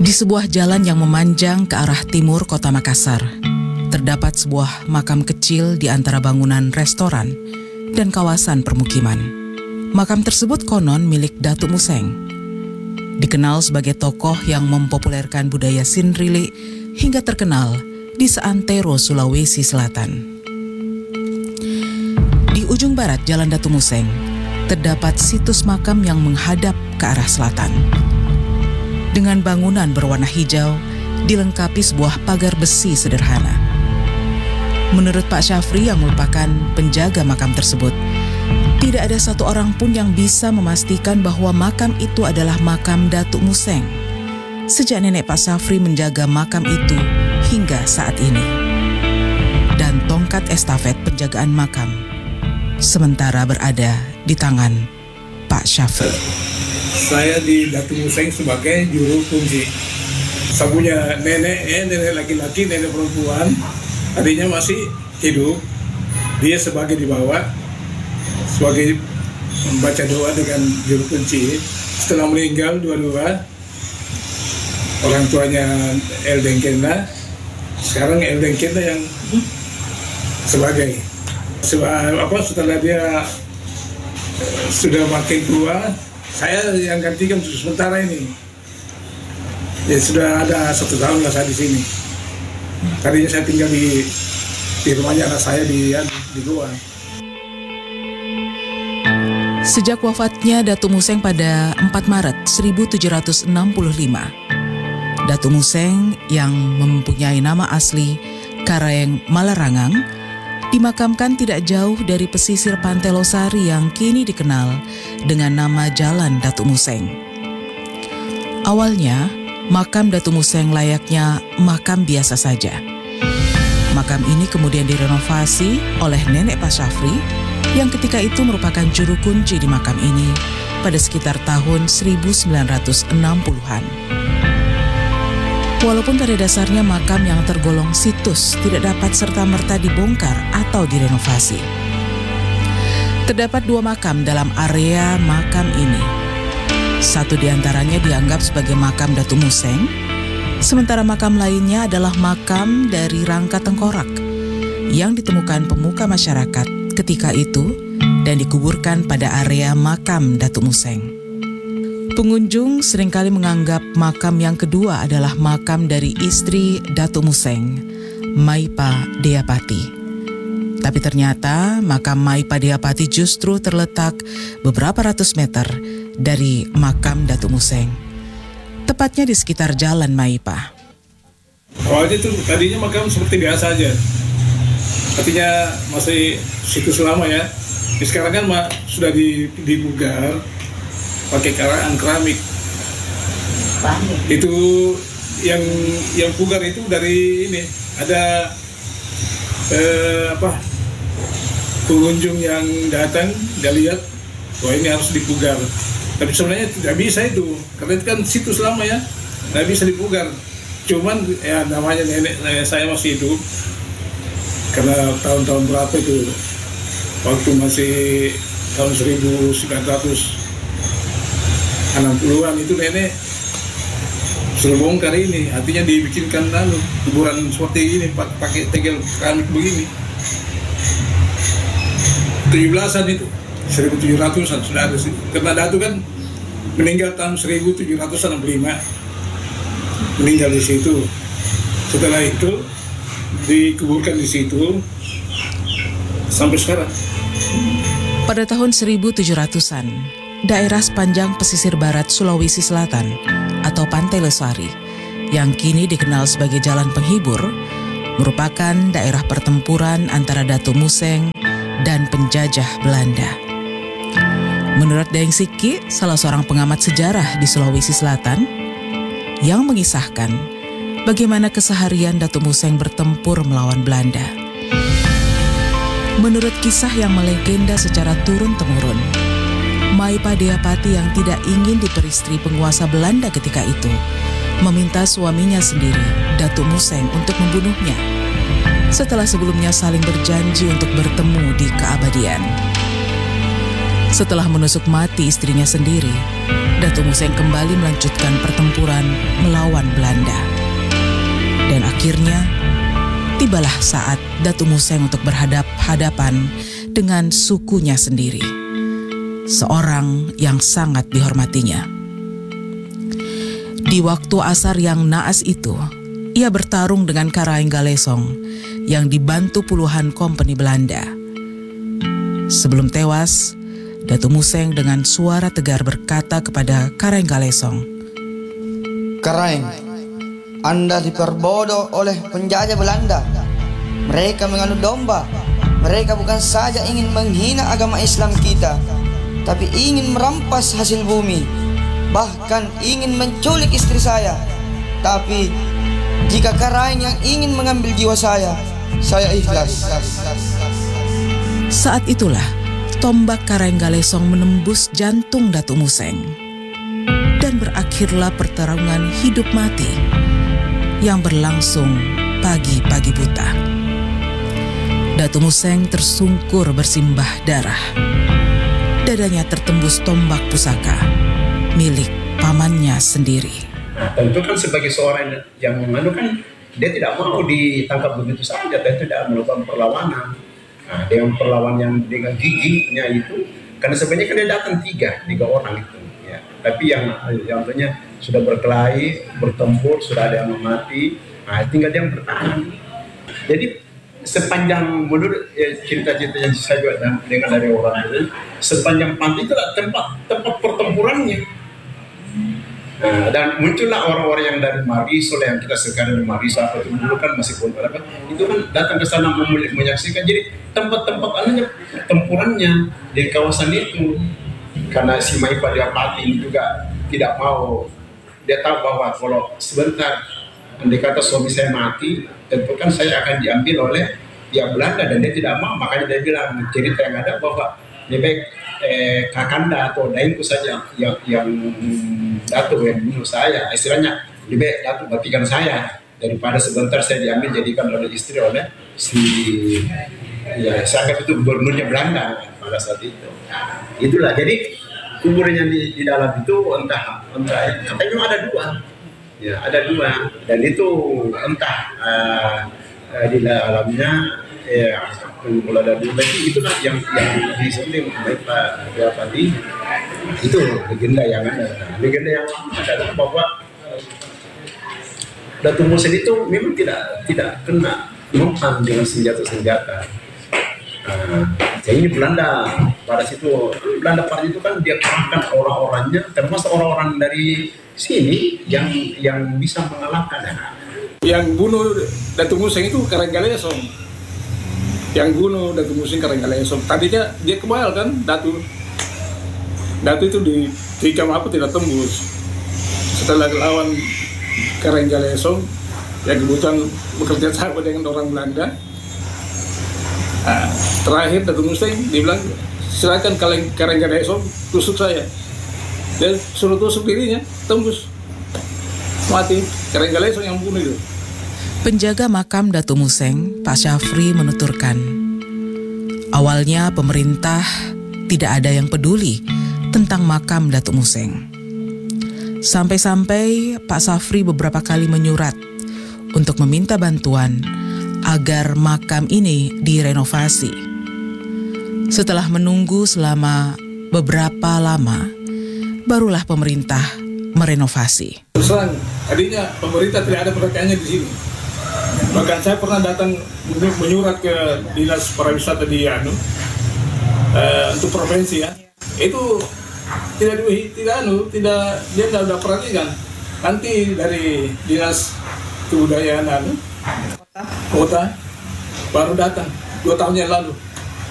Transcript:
Di sebuah jalan yang memanjang ke arah timur kota Makassar, terdapat sebuah makam kecil di antara bangunan restoran dan kawasan permukiman. Makam tersebut konon milik Datuk Museng. Dikenal sebagai tokoh yang mempopulerkan budaya Sindrili hingga terkenal di seantero Sulawesi Selatan. Di ujung barat Jalan Datuk Museng, terdapat situs makam yang menghadap ke arah selatan. Dengan bangunan berwarna hijau, dilengkapi sebuah pagar besi sederhana. Menurut Pak Syafri yang merupakan penjaga makam tersebut, tidak ada satu orang pun yang bisa memastikan bahwa makam itu adalah makam Datuk Museng. Sejak nenek Pak Syafri menjaga makam itu hingga saat ini. Dan tongkat estafet penjagaan makam sementara berada di tangan Pak Syafri. Saya di Datuk Museng sebagai juru kunci. Saya punya nenek laki-laki, nenek perempuan, adiknya masih hidup. Dia sebagai di bawah, sebagai membaca doa dengan juru kunci. Setelah meninggal dua-dua, orang tuanya El Dengkenda, sekarang El Dengkenda yang sebagai. Setelah dia sudah makin tua, saya yang gantikan untuk sementara ini. Ya sudah ada 1 tahun lah saya di sini. Tadinya saya tinggal di rumahnya anak saya di luar. Sejak wafatnya Datuk Museng pada 4 Maret 1765, Datuk Museng yang mempunyai nama asli Kareng Malarangang dimakamkan tidak jauh dari pesisir Pantai Losari yang kini dikenal dengan nama Jalan Datuk Museng. Awalnya, makam Datuk Museng layaknya makam biasa saja. Makam ini kemudian direnovasi oleh nenek Pak Syafri yang ketika itu merupakan juru kunci di makam ini pada sekitar tahun 1960-an. Walaupun pada dasarnya makam yang tergolong situs tidak dapat serta-merta dibongkar atau direnovasi. Terdapat 2 makam dalam area makam ini. Satu di antaranya dianggap sebagai makam Datuk Museng, sementara makam lainnya adalah makam dari rangka tengkorak yang ditemukan pemuka masyarakat ketika itu dan dikuburkan pada area makam Datuk Museng. Pengunjung seringkali menganggap makam yang kedua adalah makam dari istri Datuk Museng, Maipa Deapati. Tapi ternyata makam Maipa Deapati justru terletak beberapa ratus meter dari makam Datuk Museng, tepatnya di sekitar Jalan Maipa. Awalnya itu tadinya makam seperti biasa aja, artinya masih situs lama ya. Sekarang kan sudah dibugar pakai keramik. Itu yang pugar itu dari ini ada pengunjung yang datang dia lihat wah ini harus dipugar. Tapi sebenarnya tidak bisa itu karena itu kan situs lama ya, tidak bisa dipugar. Cuman ya namanya nenek saya masih hidup karena tahun-tahun berapa itu waktu masih tahun 1960-an itu nenek suruh bongkar ini, artinya dibikinkan kuburan seperti ini pakai tegel keramik begini. 17-an itu 1700-an sudah ada sih. Karena Datuk kan meninggal tahun 1765, meninggal di situ. Setelah itu dikuburkan di situ sampai sekarang. Pada tahun 1700-an, daerah sepanjang pesisir barat Sulawesi Selatan atau Pantai Losari yang kini dikenal sebagai Jalan Penghibur merupakan daerah pertempuran antara Datuk Museng dan penjajah Belanda. Menurut Daeng Siki, salah seorang pengamat sejarah di Sulawesi Selatan, yang mengisahkan bagaimana keseharian Datuk Museng bertempur melawan Belanda. Menurut kisah yang melegenda secara turun-temurun, Maipa Deapati yang tidak ingin diperistri penguasa Belanda ketika itu meminta suaminya sendiri, Datuk Museng, untuk membunuhnya setelah sebelumnya saling berjanji untuk bertemu di keabadian. Setelah menusuk mati istrinya sendiri, Datu Museng kembali melanjutkan pertempuran melawan Belanda. Dan akhirnya, tibalah saat Datu Museng untuk berhadap-hadapan dengan sukunya sendiri, seorang yang sangat dihormatinya. Di waktu asar yang naas itu, ia bertarung dengan Karaeng Galesong yang dibantu puluhan kompeni Belanda. Sebelum tewas, Datu Museng dengan suara tegar berkata kepada Karaeng Galesong, "Karaeng, Anda diperbodoh oleh penjajah Belanda. Mereka menganut domba. Mereka bukan saja ingin menghina agama Islam kita, tapi ingin merampas hasil bumi, bahkan ingin menculik istri saya. Tapi jika Karaeng yang ingin mengambil jiwa saya ikhlas." Saat itulah tombak Karaeng Galesong menembus jantung Datu Museng dan berakhirlah pertarungan hidup mati yang berlangsung pagi-pagi buta. Datu Museng tersungkur bersimbah darah. Dadanya tertembus tombak pusaka milik pamannya sendiri. Tentu kan sebagai seorang yang kan dia tidak mau ditangkap begitu saja, tentu tidak melakukan perlawanan. Dengan perlawanan yang dengan giginya itu, karena sebenarnya kan dia datang tiga orang itu, ya. Tapi yang tentunya sudah berkelahi, bertempur, sudah ada yang mati, tinggal dia yang bertahan. Jadi sepanjang menurut cerita-cerita yang saya juga dengar dari orang itu, sepanjang pantai itu adalah tempat pertempurannya. Dan muncullah orang-orang yang dari Marisol, yang kita sekarang dari Marisol apa itu dulu kan masih pun apa itu kan datang ke sana menyaksikan. Jadi tempat-tempat tempurannya di kawasan itu, karena si Maipa Diapati ini juga tidak mau, dia tahu bahwa kalau sebentar andai kata suami saya mati, tentu kan saya akan diambil oleh pihak Belanda, dan dia tidak mau. Makanya dia bilang cerita yang ada bahwa lebih baik Kakanda atau Daengku saja yang Datuk yang bunuh saya, istilahnya lebih baik Datuk matikan saya daripada sebentar saya diambil jadikan oleh istri oleh si, ya saya anggap itu gubernurnya Belanda pada saat itu. Itulah, jadi kuburannya di dalam itu entah katanya ada dua, ya ada dua, dan itu entah di dalamnya ya mulai dari lagi itulah yang disebut Pak tadi itu legenda yang ada. Legenda yang ada bahwa Datu Museng itu memang tidak kena mempan dengan senjata. Jadi Belanda pada situ, Belanda pada itu kan dia kerahkan orang-orangnya, termasuk orang-orang dari sini yang bisa mengalahkan. Yang bunuh Datu Museng itu Karaeng Galesong. Yang bunuh Datu Museng Karaeng Galesong. Tadinya dia kebal kan, Datu itu ditikam apa tidak tembus. Setelah lawan Karaeng Galesong yang kebetulan bekerja sama dengan orang Belanda, terakhir Datu Museng dibilang silakan Karaeng Galesong tusuk saya. Dia suruh tusuk dirinya, tembus, mati. Karaeng Galesong yang bunuh itu. Penjaga makam Datu Museng, Pak Syafri menuturkan, awalnya pemerintah tidak ada yang peduli tentang makam Datu Museng. Sampai-sampai Pak Syafri beberapa kali menyurat untuk meminta bantuan agar makam ini direnovasi. Setelah menunggu selama beberapa lama, barulah pemerintah merenovasi. Terserang, tadinya pemerintah tidak ada perhatiannya di sini. Bahkan saya pernah datang menyurat ke dinas pariwisata di untuk provinsi ya. Itu tidak dia tidak ada perhatian. Nanti dari dinas kebudayaan kota baru datang 2 tahun yang lalu.